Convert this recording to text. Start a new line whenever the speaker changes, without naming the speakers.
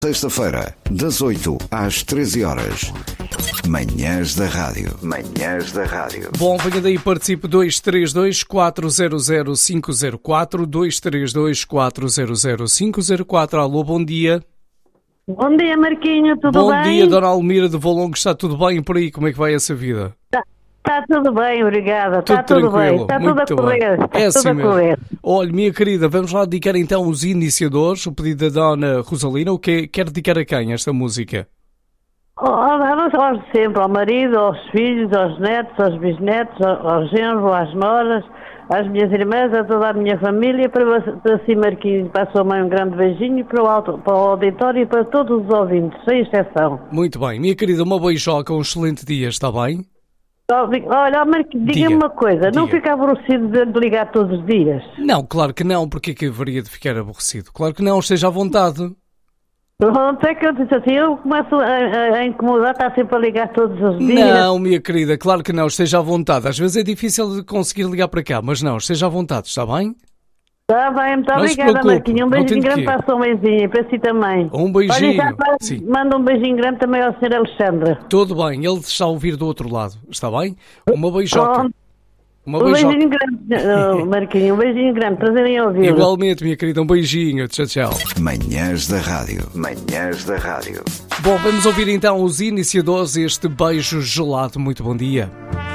Sexta-feira, das 8 às 13 horas. Manhãs da Rádio. Manhãs da Rádio.
Bom, venha daí, participe 232-400-504, 232-400-504. Alô, bom dia.
Bom dia, Marquinho, tudo bem?
Bom dia, Dona Almira de Valongo, está tudo bem por aí? Como é que vai essa vida?
Está tudo bem, obrigada. Está tudo bem. Está tudo a correr.
É
Está tudo a correr.
Olha, minha querida, vamos lá dedicar então os iniciadores, o pedido da Dona Rosalina. O que quer dedicar a quem esta música?
Vamos sempre ao marido, aos filhos, aos netos, aos bisnetos, aos genros, às noras, às minhas irmãs, a toda a minha família, para si, Marquinhos, para a sua mãe um grande beijinho, para o auditório e para todos os ouvintes, sem exceção.
Muito bem. Minha querida, uma beijoca, um excelente dia, está bem?
Olha, Marquinhos, diga-me uma coisa, não fica aborrecido de ligar todos os dias?
Não, claro que não. Porquê que haveria de ficar aborrecido? Claro que não, esteja à vontade.
Pronto, é que eu disse assim, eu começo a incomodar, está sempre a ligar todos os dias.
Não, minha querida, claro que não, esteja à vontade. Às vezes é difícil de conseguir ligar para cá, mas não, esteja à vontade, está bem?
Está bem, muito obrigada, Marquinhos. Um beijinho grande para a sua mãezinha e para si também.
Um beijinho.
Olha, manda um beijinho grande também ao Sr. Alexandre.
Tudo bem, ele está a ouvir do outro lado, está bem? Uma beijoca.
Um beijinho grande, Marquinhos, um beijinho grande, prazer em ouvir.
Igualmente, minha querida, um beijinho, tchau, tchau.
Manhãs da Rádio. Manhãs da Rádio.
Bom, vamos ouvir então os iniciadores, este beijo gelado. Muito bom dia.